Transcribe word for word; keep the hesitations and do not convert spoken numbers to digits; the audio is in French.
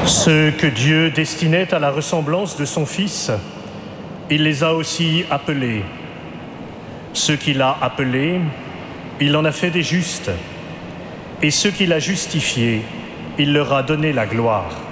Ceux que Dieu destinait à la ressemblance de son Fils, il les a aussi appelés. Ceux qu'il a appelés, il en a fait des justes. Et ceux qu'il a justifiés, il leur a donné la gloire.